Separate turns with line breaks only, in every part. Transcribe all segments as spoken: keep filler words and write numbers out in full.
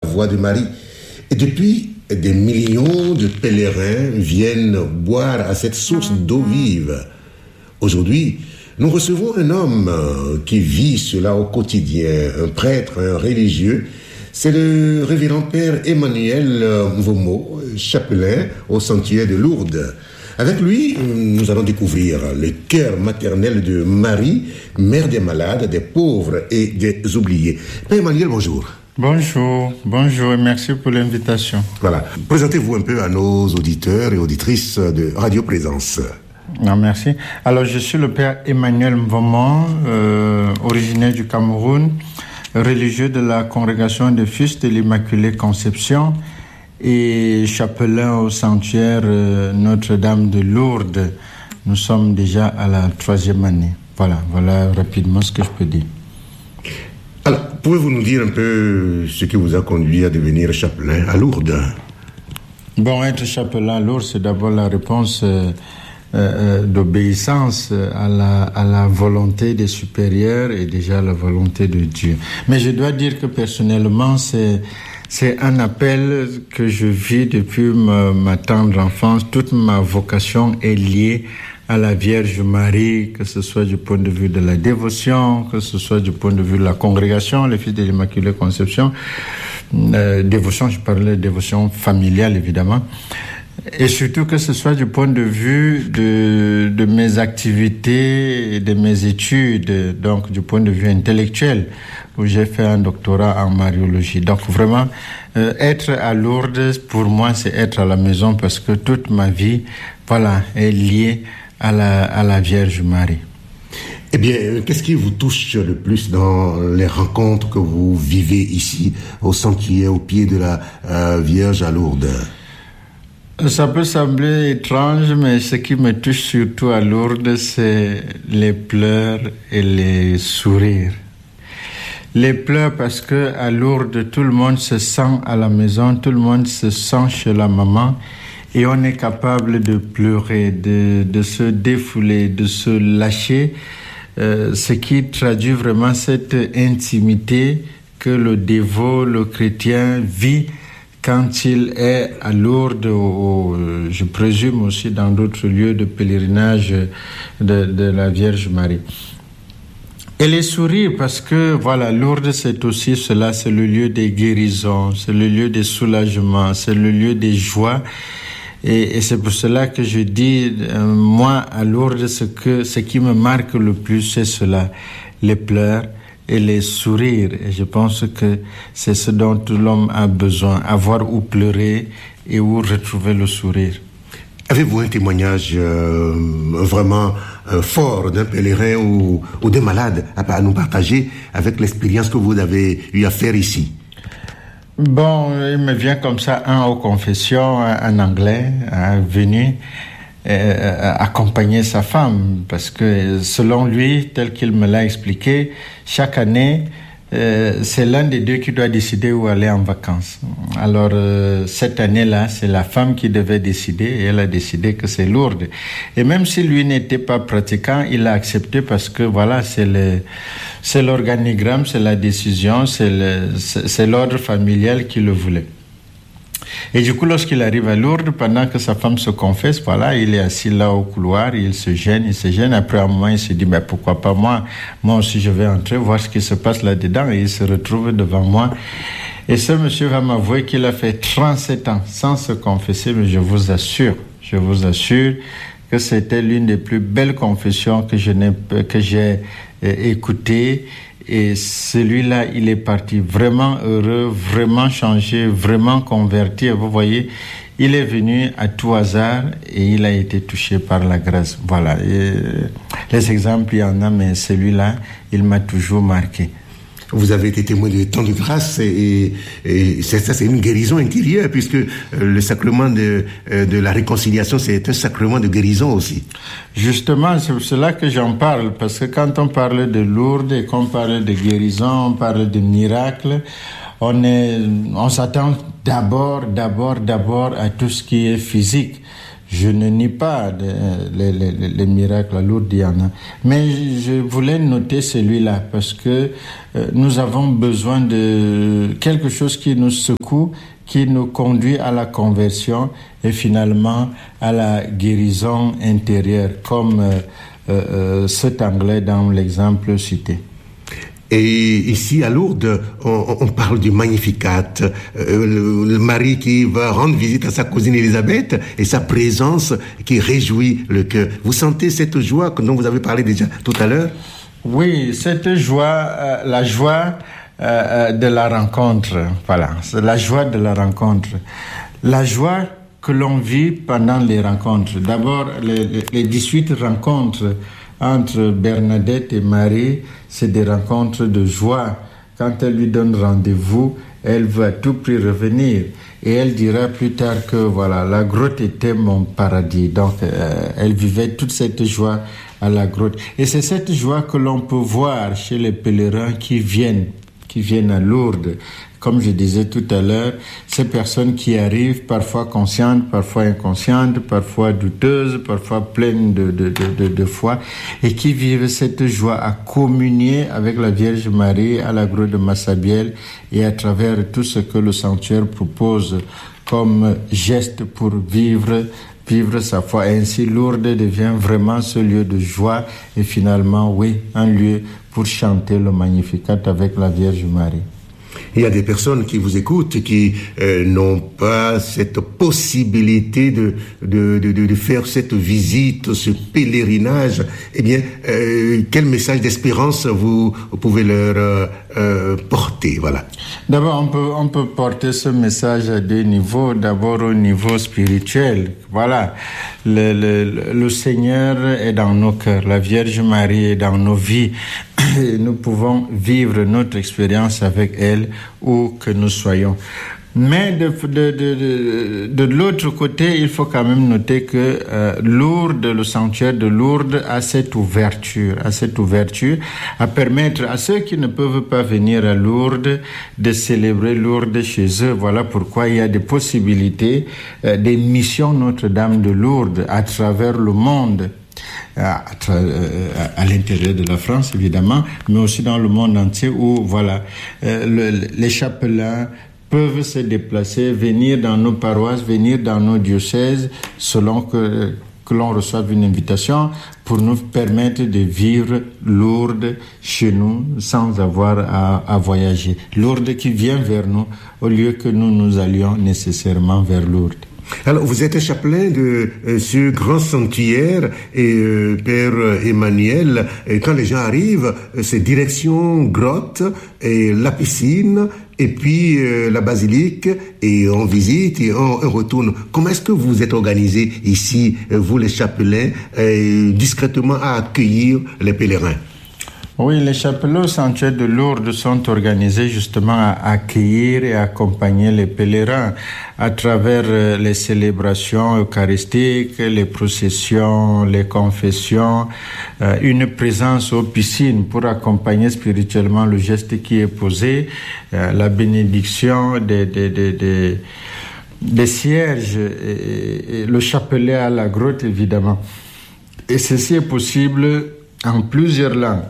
voix de Marie. Et depuis, des millions de pèlerins viennent boire à cette source d'eau vive. Aujourd'hui, nous recevons un homme qui vit cela au quotidien, un prêtre, un religieux. C'est le révérend père Emmanuel Mvomo, chapelain au sanctuaire de Lourdes. Avec lui, nous allons découvrir le cœur maternel de Marie, mère des malades, des pauvres et des oubliés. Père Emmanuel, bonjour.
Bonjour, bonjour et merci pour l'invitation.
Voilà. Présentez-vous un peu à nos auditeurs et auditrices de Radio Présence.
Non, merci. Alors, je suis le père Emmanuel Mvomo, euh, originaire du Cameroun, religieux de la congrégation des Fils de l'Immaculée Conception et chapelain au sanctuaire euh, Notre-Dame de Lourdes. Nous sommes déjà à la troisième année. Voilà, voilà rapidement ce que je peux dire.
Alors, pouvez-vous nous dire un peu ce qui vous a conduit à devenir chapelain à Lourdes?
Bon, être chapelain à Lourdes, c'est d'abord la réponse euh, euh, d'obéissance à la, à la volonté des supérieurs et déjà la volonté de Dieu. Mais je dois dire que personnellement, c'est... C'est un appel que je vis depuis ma, ma tendre enfance. Toute ma vocation est liée à la Vierge Marie, que ce soit du point de vue de la dévotion, que ce soit du point de vue de la congrégation, les Fils de l'Immaculée Conception. Euh, dévotion, je parlais de dévotion familiale, évidemment. Et surtout que ce soit du point de vue de, de mes activités et de mes études, donc du point de vue intellectuel, où j'ai fait un doctorat en mariologie. Donc vraiment, euh, être à Lourdes, pour moi, c'est être à la maison parce que toute ma vie, voilà, est liée à la, à la Vierge Marie.
Eh bien, qu'est-ce qui vous touche le plus dans les rencontres que vous vivez ici, au sanctuaire, au pied de la euh, Vierge à Lourdes?
Ça peut sembler étrange, mais ce qui me touche surtout à Lourdes, c'est les pleurs et les sourires. Les pleurs parce que à Lourdes, tout le monde se sent à la maison, tout le monde se sent chez la maman et on est capable de pleurer, de, de se défouler, de se lâcher, euh, ce qui traduit vraiment cette intimité que le dévot, le chrétien vit quand il est à Lourdes, ou, je présume aussi dans d'autres lieux de pèlerinage de, de la Vierge Marie. Et les sourires, parce que voilà, Lourdes c'est aussi cela, c'est le lieu des guérisons, c'est le lieu des soulagements, c'est le lieu des joies. Et, et c'est pour cela que je dis, euh, moi à Lourdes, ce, que, ce qui me marque le plus, c'est cela, les pleurs et les sourires. Et je pense que c'est ce dont tout l'homme a besoin, avoir où pleurer et où retrouver le sourire.
Avez-vous un témoignage euh, vraiment euh, fort d'un pèlerin ou, ou d'un malade à, à nous partager avec l'expérience que vous avez eu à faire ici?
Bon, il me vient comme ça un aux confessions, un anglais, un venu euh, accompagner sa femme, parce que selon lui, tel qu'il me l'a expliqué, chaque année, euh, c'est l'un des deux qui doit décider où aller en vacances. Alors, euh, cette année-là, c'est la femme qui devait décider et elle a décidé que c'est Lourdes. Et même si lui n'était pas pratiquant, il a accepté parce que voilà, c'est le, c'est l'organigramme, c'est la décision, c'est le, c'est, c'est l'ordre familial qui le voulait. Et du coup, lorsqu'il arrive à Lourdes, pendant que sa femme se confesse, voilà, il est assis là au couloir, il se gêne, il se gêne. Après un moment, il se dit, mais pourquoi pas moi? Moi aussi, je vais entrer, voir ce qui se passe là-dedans. Et il se retrouve devant moi. Et ce monsieur va m'avouer qu'il a fait trente-sept ans sans se confesser, mais je vous assure, je vous assure que c'était l'une des plus belles confessions que je n'ai, que j'ai euh, écoutées. Et celui-là, il est parti vraiment heureux, vraiment changé, vraiment converti. Et vous voyez, il est venu à tout hasard et il a été touché par la grâce. Voilà. Et les exemples, il y en a, mais celui-là, il m'a toujours marqué.
Vous avez été témoin de tant de grâce et, et c'est ça, c'est une guérison intérieure puisque le sacrement de, de la réconciliation, c'est un sacrement de guérison aussi.
Justement, c'est pour cela que j'en parle, parce que quand on parle de Lourdes et qu'on parle de guérison, on parle de miracles, on est, on s'attend d'abord, d'abord, d'abord à tout ce qui est physique. Je ne nie pas les, les, les, les miracles à Lourdes, il y en a. Mais je voulais noter celui-là parce que euh, nous avons besoin de quelque chose qui nous secoue, qui nous conduit à la conversion et finalement à la guérison intérieure, comme euh, euh, cet Anglais dans l'exemple cité.
Et ici, à Lourdes, on, on parle du Magnificat, euh, le, le mari qui va rendre visite à sa cousine Élisabeth et sa présence qui réjouit le cœur. Vous sentez cette joie dont vous avez parlé déjà tout à l'heure?
Oui, cette joie, euh, la joie euh, de la rencontre, voilà, c'est la joie de la rencontre. La joie que l'on vit pendant les rencontres. D'abord, les, les, les dix-huit rencontres entre Bernadette et Marie, c'est des rencontres de joie. Quand elle lui donne rendez-vous, elle veut à tout prix revenir. Et elle dira plus tard que voilà, la grotte était mon paradis. Donc, euh, elle vivait toute cette joie à la grotte. Et c'est cette joie que l'on peut voir chez les pèlerins qui viennent, qui viennent à Lourdes. Comme je disais tout à l'heure, ces personnes qui arrivent, parfois conscientes, parfois inconscientes, parfois douteuses, parfois pleines de, de, de, de, de foi, et qui vivent cette joie à communier avec la Vierge Marie à la grotte de Massabielle et à travers tout ce que le sanctuaire propose comme geste pour vivre vivre sa foi. Ainsi, Lourdes devient vraiment ce lieu de joie et finalement, oui, un lieu pour chanter le Magnificat avec la Vierge Marie.
Il y a des personnes qui vous écoutent qui euh, n'ont pas cette possibilité de, de, de, de faire cette visite, ce pèlerinage. Eh bien, euh, quel message d'espérance vous, vous pouvez leur euh, euh, porter, voilà.
D'abord, on peut, on peut porter ce message à deux niveaux. D'abord, au niveau spirituel. Voilà. Le, le, le Seigneur est dans nos cœurs. La Vierge Marie est dans nos vies. Et nous pouvons vivre notre expérience avec elle où que nous soyons. Mais de, de, de, de, de l'autre côté, il faut quand même noter que euh, Lourdes, le sanctuaire de Lourdes a cette ouverture, a cette ouverture à permettre à ceux qui ne peuvent pas venir à Lourdes de célébrer Lourdes chez eux. Voilà pourquoi il y a des possibilités, euh, des missions Notre-Dame de Lourdes à travers le monde. À, à, à l'intérieur de la France, évidemment, mais aussi dans le monde entier où, voilà, euh, le, les chapelains peuvent se déplacer, venir dans nos paroisses, venir dans nos diocèses, selon que, que l'on reçoive une invitation pour nous permettre de vivre Lourdes chez nous sans avoir à, à voyager. Lourdes qui vient vers nous au lieu que nous nous allions nécessairement vers Lourdes.
Alors, vous êtes chapelain de euh, ce grand sanctuaire et euh, Père Emmanuel, et quand les gens arrivent, euh, c'est direction grotte et la piscine et puis euh, la basilique et on visite et on, on retourne. Comment est-ce que vous êtes organisé ici, euh, vous les chapelains, euh, discrètement à accueillir les pèlerins?
Oui, les chapelans au sanctuaire de Lourdes sont organisés justement à accueillir et accompagner les pèlerins à travers les célébrations eucharistiques, les processions, les confessions, euh, une présence aux piscines pour accompagner spirituellement le geste qui est posé, euh, la bénédiction des, des, des, des, des cierges et, et le chapelet à la grotte évidemment. Et ceci est possible en plusieurs langues.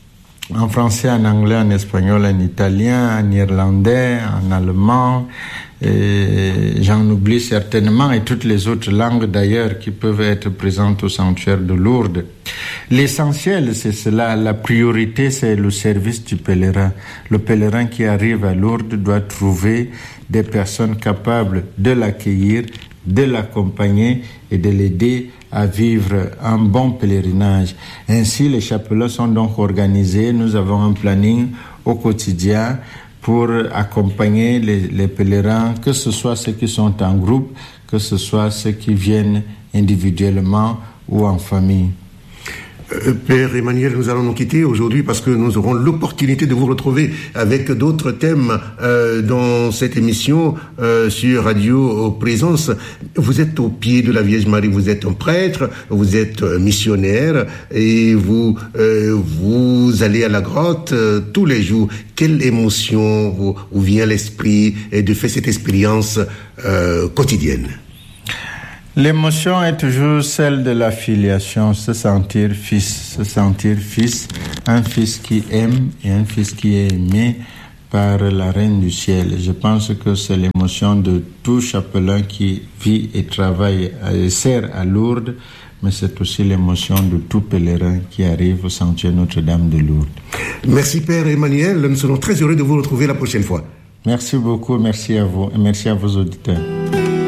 En français, en anglais, en espagnol, en italien, en irlandais, en allemand, et j'en oublie certainement, et toutes les autres langues d'ailleurs qui peuvent être présentes au sanctuaire de Lourdes. L'essentiel, c'est cela, la priorité, c'est le service du pèlerin. Le pèlerin qui arrive à Lourdes doit trouver des personnes capables de l'accueillir, de l'accompagner et de l'aider à vivre un bon pèlerinage. Ainsi, les chapelains sont donc organisés. Nous avons un planning au quotidien pour accompagner les, les pèlerins, que ce soit ceux qui sont en groupe, que ce soit ceux qui viennent individuellement ou en famille.
Père Emmanuel, nous allons nous quitter aujourd'hui parce que nous aurons l'opportunité de vous retrouver avec d'autres thèmes euh, dans cette émission euh, sur Radio Présence. Vous êtes au pied de la Vierge Marie, vous êtes un prêtre, vous êtes missionnaire et vous euh, vous allez à la grotte euh, tous les jours. Quelle émotion vous, vous vient à l'esprit de faire cette expérience euh, quotidienne?
L'émotion est toujours celle de la filiation, se sentir fils, se sentir fils, un fils qui aime et un fils qui est aimé par la Reine du Ciel. Je pense que c'est l'émotion de tout chapelain qui vit et travaille et sert à Lourdes, mais c'est aussi l'émotion de tout pèlerin qui arrive au sanctuaire Notre-Dame de Lourdes.
Merci Père Emmanuel, nous serons très heureux de vous retrouver la prochaine fois.
Merci beaucoup, merci à vous et merci à vos auditeurs.